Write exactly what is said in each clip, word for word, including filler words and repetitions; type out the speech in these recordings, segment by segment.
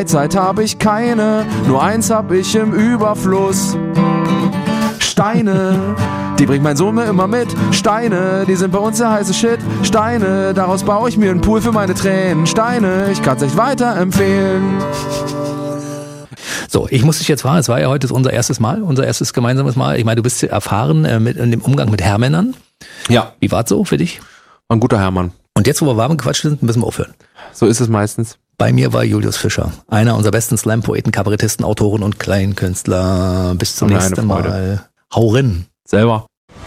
Zeit habe ich keine, nur eins hab ich im Überfluss. Steine, die bringt mein Sohn mir immer mit. Steine, die sind bei uns der heiße Shit. Steine, daraus baue ich mir einen Pool für meine Tränen. Steine, ich kann's echt weiterempfehlen. So, ich muss dich jetzt fragen, es war ja heute unser erstes Mal, unser erstes gemeinsames Mal. Ich meine, du bist erfahren äh, mit, in dem Umgang mit Herrmännern. Ja. Wie war's so für dich? Ein guter Herrmann. Und jetzt, wo wir warm gequatscht sind, müssen wir aufhören. So ist es meistens. Bei mir war Julius Fischer, einer unserer besten Slam-Poeten, Kabarettisten, Autoren und Kleinkünstler. Bis zum nächsten Mal. Hau rein. Selber.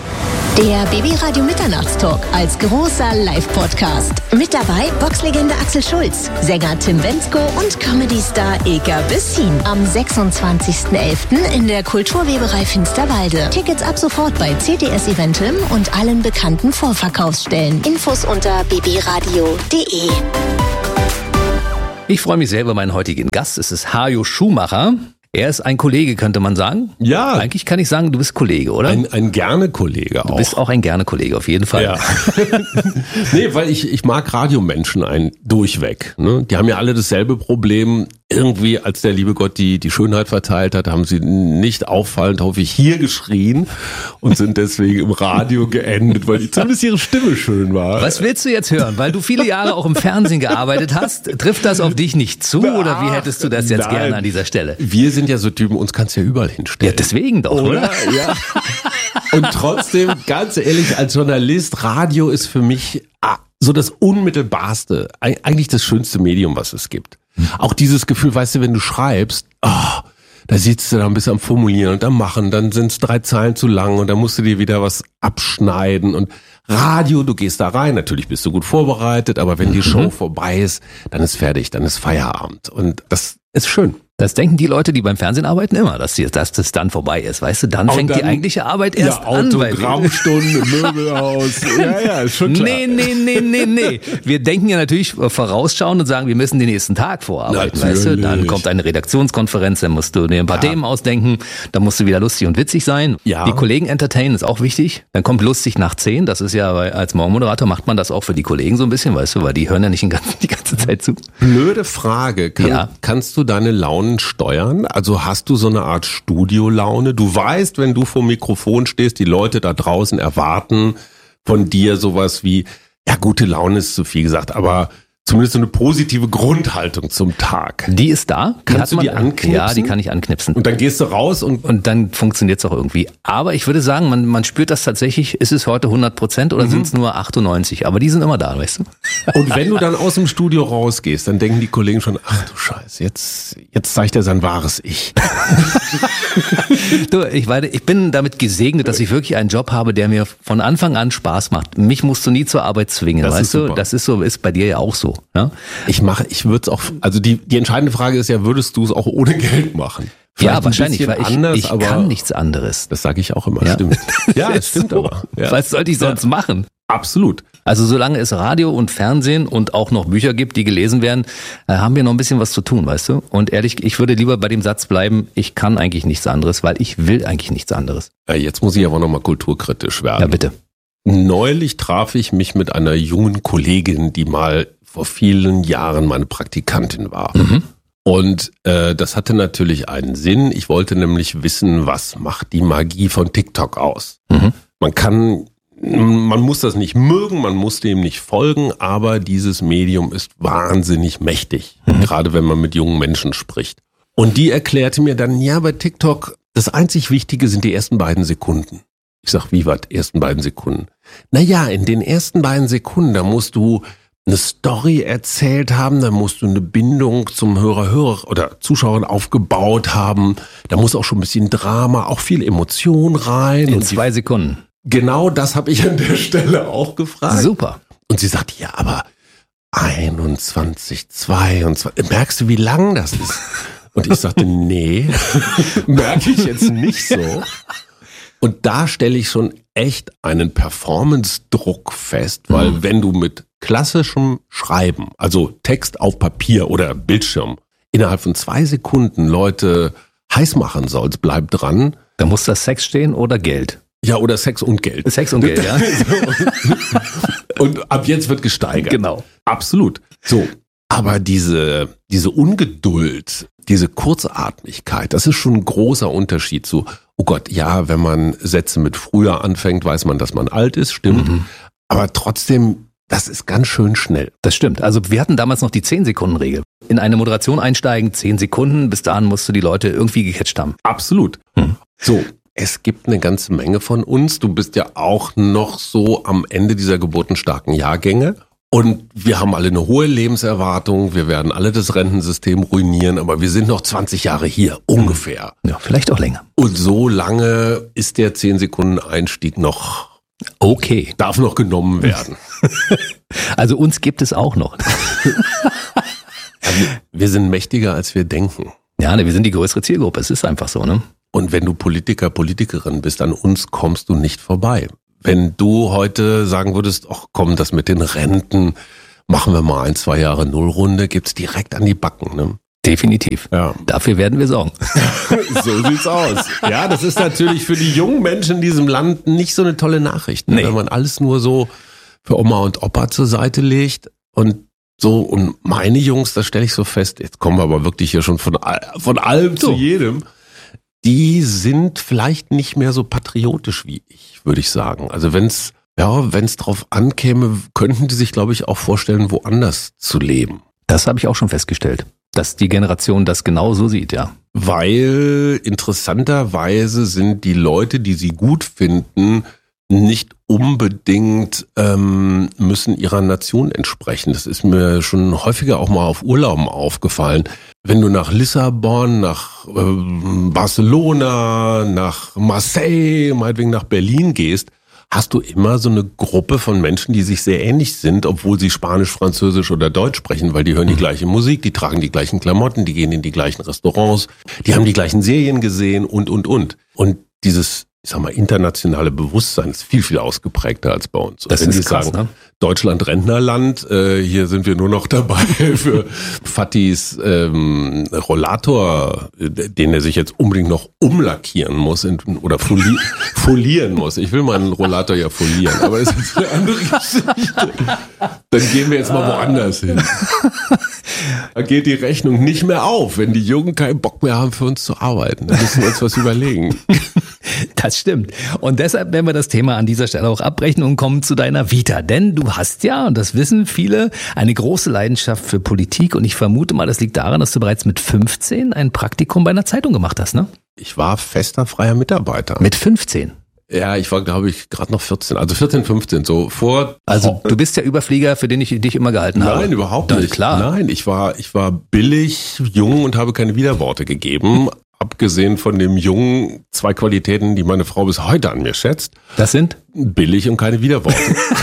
Der B B-Radio Mitternachtstalk als großer Live-Podcast. Mit dabei Boxlegende Axel Schulz, Sänger Tim Bendzko und Comedy-Star Ilka Bessin. Am sechsundzwanzigsten elften in der Kulturweberei Finsterwalde. Tickets ab sofort bei C T S Eventim und allen bekannten Vorverkaufsstellen. Infos unter b b radio punkt d e. Ich freue mich sehr über meinen heutigen Gast. Es ist Hajo Schumacher. Er ist ein Kollege, könnte man sagen. Ja. Eigentlich kann ich sagen, du bist Kollege, oder? Ein, ein gerne Kollege auch. Du bist auch ein gerne Kollege, auf jeden Fall. Ja. Nee, weil ich, ich mag Radiomenschen ein durchweg. Ne? Die haben ja alle dasselbe Problem. Irgendwie, als der liebe Gott die, die Schönheit verteilt hat, haben sie nicht auffallend, hoffe ich, hier geschrien und sind deswegen im Radio geendet, weil die, zumindest ihre Stimme schön war. Was willst du jetzt hören? Weil du viele Jahre auch im Fernsehen gearbeitet hast, trifft das auf dich nicht zu oder wie hättest du das jetzt Nein. gerne an dieser Stelle? Wir sind ja so Typen, uns kannst du ja überall hinstellen. Ja, deswegen doch, oder? oder? Ja. Und trotzdem, ganz ehrlich, als Journalist, Radio ist für mich ah, so das unmittelbarste, eigentlich das schönste Medium, was es gibt. Auch dieses Gefühl, weißt du, wenn du schreibst, oh, da sitzt du da ein bisschen am Formulieren und am Machen, dann sind es drei Zeilen zu lang und dann musst du dir wieder was abschneiden. Und Radio, du gehst da rein, natürlich bist du gut vorbereitet, aber wenn die Show vorbei ist, dann ist fertig, dann ist Feierabend. Und das ist schön. Das denken die Leute, die beim Fernsehen arbeiten, immer, dass, die, dass das dann vorbei ist. Weißt du, dann Auch fängt dann, die eigentliche Arbeit erst ja, an. Autogrammstunde, Möbelhaus. Ja, ja, ist schon klar. Nee, nee, nee, nee, nee. Wir denken ja natürlich vorausschauend und sagen, wir müssen den nächsten Tag vorarbeiten. Natürlich. Weißt du, dann kommt eine Redaktionskonferenz, dann musst du dir ein paar Ja. Themen ausdenken, dann musst du wieder lustig und witzig sein. Ja. Die Kollegen entertainen ist auch wichtig. Dann kommt lustig nach zehn. Das ist ja, als Morgenmoderator macht man das auch für die Kollegen so ein bisschen, weißt du, weil die hören ja nicht die ganze, die ganze Zeit zu. Blöde Frage. Kann, Ja. Kannst du deine Launen steuern? Also hast du so eine Art Studiolaune? Du weißt, wenn du vor dem Mikrofon stehst, die Leute da draußen erwarten von dir sowas wie, ja, gute Laune ist zu viel gesagt, aber zumindest so eine positive Grundhaltung zum Tag. Die ist da. Die Kannst hat du man, die anknipsen? Ja, die kann ich anknipsen. Und dann gehst du raus und Und dann funktioniert's auch irgendwie. Aber ich würde sagen, man, man spürt das tatsächlich, ist es heute hundert Prozent oder sind es nur achtundneunzig? Aber die sind immer da, weißt du? Und wenn du dann aus dem Studio rausgehst, dann denken die Kollegen schon, ach du Scheiße, jetzt, jetzt zeigt er sein wahres Ich. Du, ich, meine, ich bin damit gesegnet, dass ich wirklich einen Job habe, der mir von Anfang an Spaß macht. Mich musst du nie zur Arbeit zwingen, Das ist weißt du? super. Das ist so, ist bei dir ja auch so. Ja, Ich mache, ich würde es auch, also die, die entscheidende Frage ist ja, würdest du es auch ohne Geld machen? Vielleicht ja ein wahrscheinlich, bisschen weil ich, anders, ich aber kann nichts anderes. das sage ich auch immer, Ja. stimmt. Ja, es stimmt So. aber. Ja. Was sollte ich sonst machen? Absolut. Also solange es Radio und Fernsehen und auch noch Bücher gibt, die gelesen werden, äh, haben wir noch ein bisschen was zu tun, weißt du? Und ehrlich, ich würde lieber bei dem Satz bleiben, ich kann eigentlich nichts anderes, weil ich will eigentlich nichts anderes. Ja, jetzt muss ich aber nochmal kulturkritisch werden. Ja, bitte. Neulich traf ich mich mit einer jungen Kollegin, die mal vor vielen Jahren meine Praktikantin war. Mhm. Und äh, das hatte natürlich einen Sinn. Ich wollte nämlich wissen, was macht die Magie von TikTok aus? Mhm. Man kann, man muss das nicht mögen, man muss dem nicht folgen, aber dieses Medium ist wahnsinnig mächtig, Mhm. gerade wenn man mit jungen Menschen spricht. Und die erklärte mir dann, ja, bei TikTok, das einzig Wichtige sind die ersten beiden Sekunden. Ich sag, wie war die ersten beiden Sekunden? Naja, in den ersten beiden Sekunden, da musst du eine Story erzählt haben, da musst du eine Bindung zum Hörer, Hörer oder Zuschauern aufgebaut haben, da muss auch schon ein bisschen Drama, auch viel Emotion rein. In und zwei Sekunden. genau das habe ich an der Stelle auch gefragt. Super. Und sie sagt, ja, aber einundzwanzig, zweiundzwanzig, merkst du, wie lang das ist? Und ich sagte, nee, merke ich jetzt nicht so. Und da stelle ich schon echt einen Performance-Druck fest, weil Mhm. wenn du mit klassischem Schreiben, also Text auf Papier oder Bildschirm, innerhalb von zwei Sekunden Leute heiß machen sollst, bleib dran. Da muss das Sex stehen oder Geld. Ja, oder Sex und Geld. Sex und Geld, ja. Und ab jetzt wird gesteigert. Genau. Absolut. So. Aber diese, diese Ungeduld, diese Kurzatmigkeit, das ist schon ein großer Unterschied zu, oh Gott, ja, wenn man Sätze mit früher anfängt, weiß man, dass man alt ist, stimmt. Mhm. Aber trotzdem, das ist ganz schön schnell. Das stimmt. Also wir hatten damals noch die zehn-Sekunden-Regel. In eine Moderation einsteigen, zehn Sekunden, bis dahin musst du die Leute irgendwie gecatcht haben. Absolut. Mhm. So, es gibt eine ganze Menge von uns. Du bist ja auch noch so am Ende dieser geburtenstarken Jahrgänge. Und wir haben alle eine hohe Lebenserwartung, wir werden alle das Rentensystem ruinieren, aber wir sind noch zwanzig Jahre hier, ungefähr. Ja, vielleicht auch länger. Und so lange ist der zehn Sekunden Einstieg noch okay. Darf noch genommen werden. Also uns gibt es auch noch. Also wir sind mächtiger, als wir denken. Ja, ne, wir sind die größere Zielgruppe, es ist einfach so, ne? Und wenn du Politiker, Politikerin bist, an uns kommst du nicht vorbei. Wenn du heute sagen würdest, ach komm, das mit den Renten, machen wir mal ein, zwei Jahre Nullrunde, gibt's direkt an die Backen, ne? Definitiv. Ja. Dafür werden wir sorgen. So sieht's aus. Ja, das ist natürlich für die jungen Menschen in diesem Land nicht so eine tolle Nachricht, ne? Nee. Wenn man alles nur so für Oma und Opa zur Seite legt und so, und meine Jungs, das stelle ich so fest, jetzt kommen wir aber wirklich hier schon von, von allem so. zu jedem, die sind vielleicht nicht mehr so patriotisch wie ich, würde ich sagen. Also wenn's, ja, wenn's drauf ankäme, könnten die sich, glaube ich, auch vorstellen, woanders zu leben. Das habe ich auch schon festgestellt, dass die Generation das genau so sieht, ja. Weil interessanterweise sind die Leute, die sie gut finden, nicht unbedingt ähm, müssen ihrer Nation entsprechen. Das ist mir schon häufiger auch mal auf Urlauben aufgefallen. Wenn du nach Lissabon, nach ähm, Barcelona, nach Marseille, meinetwegen nach Berlin gehst, hast du immer so eine Gruppe von Menschen, die sich sehr ähnlich sind, obwohl sie Spanisch, Französisch oder Deutsch sprechen, weil die hören die gleiche Musik, die tragen die gleichen Klamotten, die gehen in die gleichen Restaurants, die haben die gleichen Serien gesehen und, und, und. Und dieses, ich sag mal, internationale Bewusstsein ist viel, viel ausgeprägter als bei uns. Das Wenn ist Sie krass, sagen, ne? Deutschland Rentnerland, äh, hier sind wir nur noch dabei für Fattis ähm, Rollator, den er sich jetzt unbedingt noch umlackieren muss in, oder foli- folieren muss. Ich will meinen Rollator ja folieren, aber das ist eine andere Geschichte. Dann gehen wir jetzt mal woanders hin. Da geht die Rechnung nicht mehr auf, wenn die Jungen keinen Bock mehr haben, für uns zu arbeiten. Da müssen wir uns was überlegen. Das stimmt. Und deshalb werden wir das Thema an dieser Stelle auch abbrechen und kommen zu deiner Vita. Denn du hast ja, und das wissen viele, eine große Leidenschaft für Politik. Und ich vermute mal, das liegt daran, dass du bereits mit fünfzehn ein Praktikum bei einer Zeitung gemacht hast, ne? Ich war fester freier Mitarbeiter. Mit fünfzehn? Ja, ich war, glaube ich, gerade noch vierzehn. Also vierzehn, fünfzehn, so vor. Also du bist der Überflieger, für den ich dich immer gehalten habe. Nein, überhaupt nicht. Klar. Nein, ich war, ich war billig, jung und habe keine Widerworte gegeben. Abgesehen von dem Jungen, zwei Qualitäten, die meine Frau bis heute an mir schätzt. Das sind? Billig und keine Widerworte.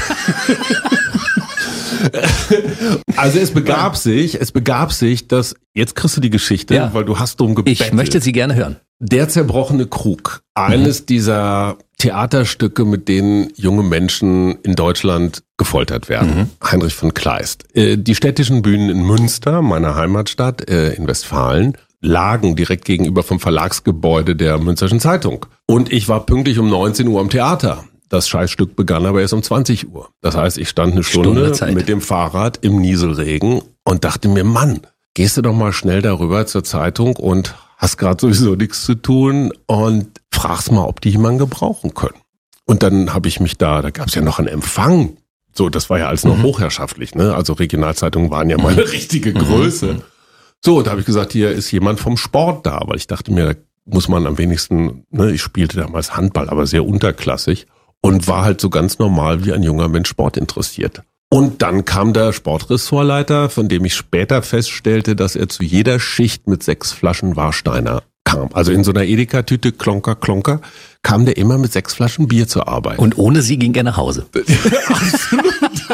Also es begab sich, es begab sich, dass, jetzt kriegst du die Geschichte, ja, weil du hast drum gebettelt. Ich möchte sie gerne hören. Der zerbrochene Krug. Eines mhm. dieser Theaterstücke, mit denen junge Menschen in Deutschland gefoltert werden. Mhm. Heinrich von Kleist. Die städtischen Bühnen in Münster, meiner Heimatstadt, in Westfalen, lagen direkt gegenüber vom Verlagsgebäude der Münsterschen Zeitung. Und ich war pünktlich um neunzehn Uhr am Theater. Das Scheißstück begann aber erst um zwanzig Uhr. Das heißt, ich stand eine Stunde, Stunde mit dem Fahrrad im Nieselregen und dachte mir, Mann, gehst du doch mal schnell darüber zur Zeitung und hast gerade sowieso nichts zu tun und fragst mal, ob die jemanden gebrauchen können. Und dann habe ich mich da, da gab es ja noch einen Empfang. So, das war ja alles noch mhm. hochherrschaftlich, ne? Also Regionalzeitungen waren ja mal eine richtige Größe. Mhm. So, da habe ich gesagt, hier ist jemand vom Sport da, weil ich dachte mir, da muss man am wenigsten, ne, ich spielte damals Handball, aber sehr unterklassig und war halt so ganz normal wie ein junger Mensch Sport interessiert. Und dann kam der Sportressortleiter, von dem ich später feststellte, dass er zu jeder Schicht mit sechs Flaschen Warsteiner kam. Also in so einer Edeka-Tüte, klonker, klonker, kam der immer mit sechs Flaschen Bier zur Arbeit. Und ohne sie ging er nach Hause. Absolut.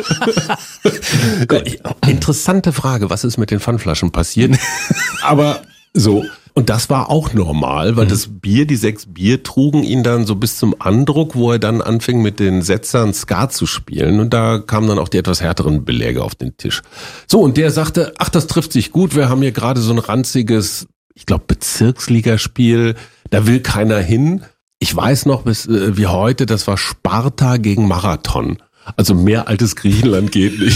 Interessante Frage, was ist mit den Pfandflaschen passiert? Aber so, und das war auch normal, weil mhm. das Bier, die sechs Bier trugen ihn dann so bis zum Andruck, wo er dann anfing mit den Setzern Skat zu spielen. Und da kamen dann auch die etwas härteren Beläge auf den Tisch. So, und der sagte, ach, das trifft sich gut, wir haben hier gerade so ein ranziges, ich glaube, Bezirksligaspiel, da will keiner hin. Ich weiß noch bis äh, wie heute, das war Sparta gegen Marathon. Also mehr altes Griechenland geht nicht.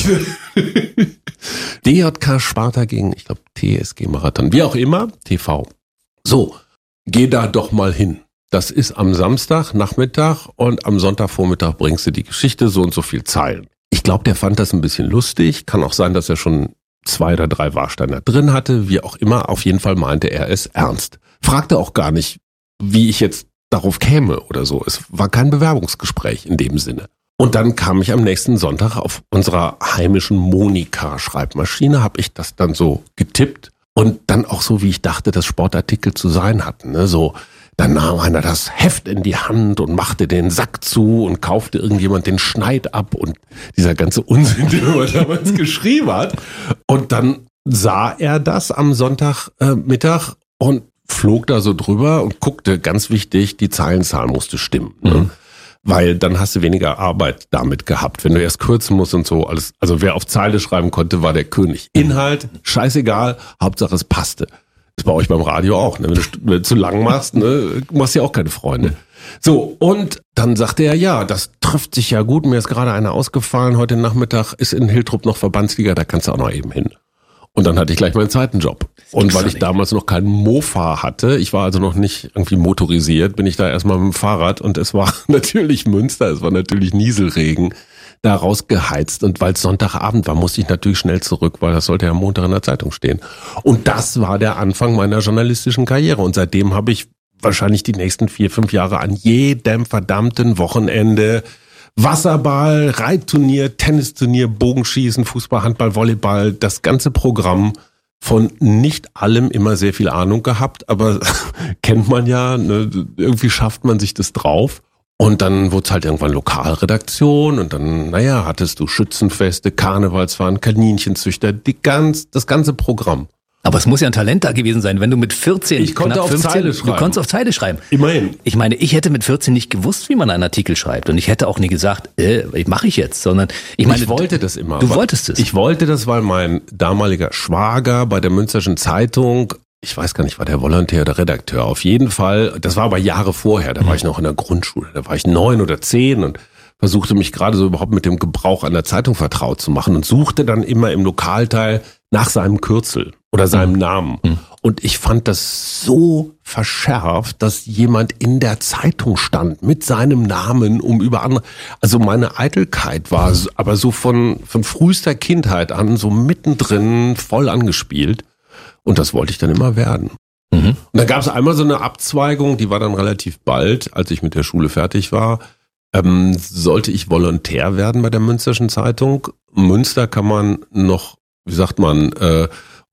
D J K Sparta gegen, ich glaube, T S G Marathon, wie auch immer, T V. So, geh da doch mal hin. Das ist am Samstag Nachmittag und am Sonntagvormittag bringst du die Geschichte, so und so viel Zeilen. Ich glaube, der fand das ein bisschen lustig. Kann auch sein, dass er schon zwei oder drei Warsteiner drin hatte, wie auch immer. Auf jeden Fall meinte er es ernst. Fragte auch gar nicht, wie ich jetzt darauf käme oder so. Es war kein Bewerbungsgespräch in dem Sinne. Und dann kam ich am nächsten Sonntag auf unserer heimischen Monika-Schreibmaschine, habe ich das dann so getippt und dann auch so, wie ich dachte, dass Sportartikel zu sein hatten. Ne? So, dann nahm einer das Heft in die Hand und machte den Sack zu und kaufte irgendjemand den Schneid ab und dieser ganze Unsinn, den er damals geschrieben hat. Und dann sah er das am Sonntagmittag äh, und flog da so drüber und guckte, ganz wichtig, die Zeilenzahl musste stimmen. Ne? Mhm. Weil dann hast du weniger Arbeit damit gehabt, wenn du erst kürzen musst und so alles. Also wer auf Zeile schreiben konnte, war der König. Inhalt, scheißegal, Hauptsache es passte. Das ist bei euch beim Radio auch, ne? Wenn du, wenn du zu lang machst, ne, machst du ja auch keine Freunde. So, und dann sagte er, ja, das trifft sich ja gut. Mir ist gerade einer ausgefallen. Heute Nachmittag ist in Hiltrup noch Verbandsliga, da kannst du auch noch eben hin. Und dann hatte ich gleich meinen zweiten Job. Und weil ich damals noch keinen Mofa hatte, ich war also noch nicht irgendwie motorisiert, bin ich da erstmal mit dem Fahrrad und es war natürlich Münster, es war natürlich Nieselregen, da rausgeheizt. Und weil es Sonntagabend war, musste ich natürlich schnell zurück, weil das sollte ja am Montag in der Zeitung stehen. Und das war der Anfang meiner journalistischen Karriere. Und seitdem habe ich wahrscheinlich die nächsten vier, fünf Jahre an jedem verdammten Wochenende Wasserball, Reitturnier, Tennisturnier, Bogenschießen, Fußball, Handball, Volleyball, das ganze Programm, von nicht allem immer sehr viel Ahnung gehabt, aber kennt man ja, ne, irgendwie schafft man sich das drauf. Und dann wurde es halt irgendwann Lokalredaktion und dann, naja, hattest du Schützenfeste, Karnevalsfahren, Kaninchenzüchter, die ganz, das ganze Programm. Aber es muss ja ein Talent da gewesen sein, wenn du mit vierzehn, ich konnte knapp auf fünfzehn, Zeile schreiben. Du konntest auf Zeile schreiben. Immerhin. Ich meine, ich hätte mit vierzehn nicht gewusst, wie man einen Artikel schreibt. Und ich hätte auch nie gesagt, äh, mache ich jetzt, sondern ich meine, ich wollte das immer. Du wolltest es. Ich wollte das, weil mein damaliger Schwager bei der Münsterschen Zeitung, ich weiß gar nicht, war der Volontär oder Redakteur, auf jeden Fall, das war aber Jahre vorher, da war ich noch in der Grundschule, da war ich neun oder zehn und versuchte mich gerade so überhaupt mit dem Gebrauch einer Zeitung vertraut zu machen und suchte dann immer im Lokalteil nach seinem Kürzel oder seinem mhm. Namen. Mhm. Und ich fand das so verschärft, dass jemand in der Zeitung stand mit seinem Namen, um über andere, also meine Eitelkeit war mhm. aber so von, von frühester Kindheit an so mittendrin voll angespielt. Und das wollte ich dann immer werden. Mhm. Und dann gab es einmal so eine Abzweigung, die war dann relativ bald, als ich mit der Schule fertig war. Ähm, sollte ich Volontär werden bei der Münsterschen Zeitung. Münster kann man noch, wie sagt man, äh,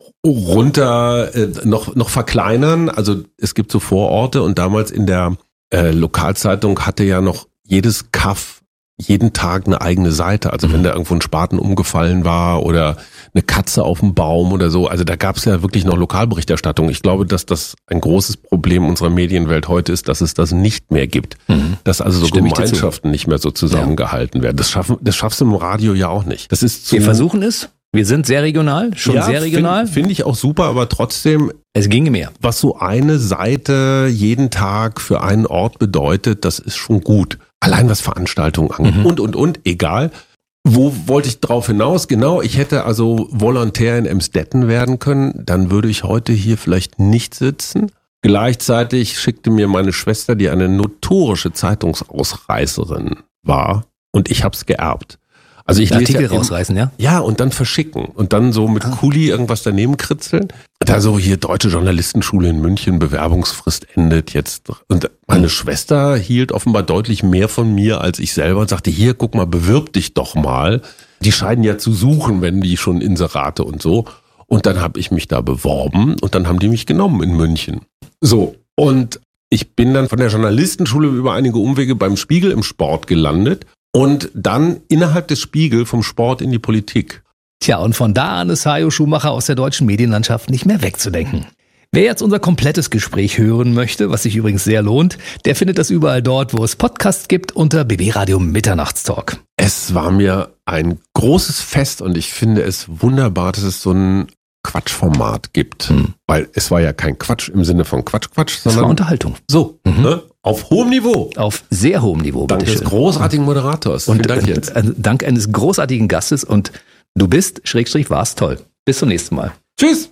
runter, äh, noch noch verkleinern. Also es gibt so Vororte und damals in der äh, Lokalzeitung hatte ja noch jedes Kaff jeden Tag eine eigene Seite. Also wenn da irgendwo ein Spaten umgefallen war oder eine Katze auf dem Baum oder so. Also da gab es ja wirklich noch Lokalberichterstattung. Ich glaube, dass das ein großes Problem unserer Medienwelt heute ist, dass es das nicht mehr gibt. Mhm. Dass also so Stimme Gemeinschaften nicht mehr so zusammengehalten werden. Das schaffen, das schaffst du im Radio ja auch nicht. Das ist zu, Wir versuchen es. Wir sind sehr regional, schon ja, sehr regional. Finde find ich auch super, aber trotzdem. Es ginge mehr. Was so eine Seite jeden Tag für einen Ort bedeutet, das ist schon gut. Allein was Veranstaltungen angeht. Mhm. Und, und, und, egal. Wo wollte ich drauf hinaus? Genau, ich hätte also Volontär in Emsdetten werden können. Dann würde ich heute hier vielleicht nicht sitzen. Gleichzeitig schickte mir meine Schwester, die eine notorische Zeitungsausreißerin war, und ich hab's geerbt. Also ich lese Artikel ja rausreißen, ja? Ja, und dann verschicken. Und dann so mit ah. Kuli irgendwas daneben kritzeln. Da so hier Deutsche Journalistenschule in München, Bewerbungsfrist endet jetzt. Und meine mhm. Schwester hielt offenbar deutlich mehr von mir als ich selber und sagte, hier, guck mal, bewirb dich doch mal. Die scheinen ja zu suchen, wenn die schon Inserate und so. Und dann habe ich mich da beworben und dann haben die mich genommen in München. So, und ich bin dann von der Journalistenschule über einige Umwege beim Spiegel im Sport gelandet. Und dann innerhalb des Spiegel vom Sport in die Politik. Tja, und von da an ist Hajo Schumacher aus der deutschen Medienlandschaft nicht mehr wegzudenken. Wer jetzt unser komplettes Gespräch hören möchte, was sich übrigens sehr lohnt, der findet das überall dort, wo es Podcasts gibt, unter B B Radio Mitternachtstalk. Es war mir ein großes Fest und ich finde es wunderbar, dass es so ein Quatschformat gibt. Hm. Weil es war ja kein Quatsch im Sinne von Quatsch, Quatsch, Das war sondern Unterhaltung. so, Mhm. ne? Auf hohem Niveau. Auf sehr hohem Niveau, Dank des bitteschön. großartigen Moderators. Und Vielen Dank äh, jetzt. äh, dank eines großartigen Gastes und du bist, Schrägstrich, warst toll. Bis zum nächsten Mal. Tschüss.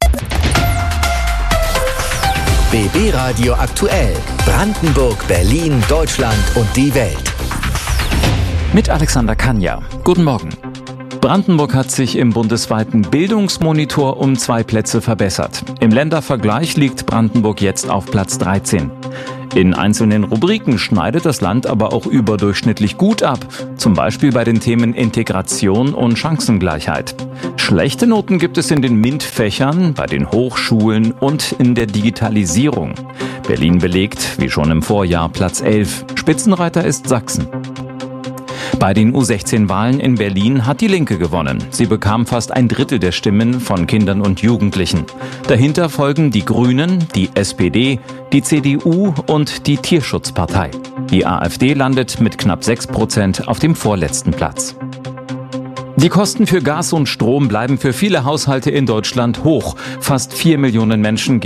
B B Radio aktuell. Brandenburg, Berlin, Deutschland und die Welt. Mit Alexander Kanja. Guten Morgen. Brandenburg hat sich im bundesweiten Bildungsmonitor um zwei Plätze verbessert. Im Ländervergleich liegt Brandenburg jetzt auf Platz dreizehn. In einzelnen Rubriken schneidet das Land aber auch überdurchschnittlich gut ab, zum Beispiel bei den Themen Integration und Chancengleichheit. Schlechte Noten gibt es in den MINT-Fächern, bei den Hochschulen und in der Digitalisierung. Berlin belegt, wie schon im Vorjahr, Platz elf. Spitzenreiter ist Sachsen. Bei den U sechzehn Wahlen in Berlin hat die Linke gewonnen. Sie bekam fast ein Drittel der Stimmen von Kindern und Jugendlichen. Dahinter folgen die Grünen, die S P D, die C D U und die Tierschutzpartei. Die AfD landet mit knapp sechs Prozent auf dem vorletzten Platz. Die Kosten für Gas und Strom bleiben für viele Haushalte in Deutschland hoch. Fast vier Millionen Menschen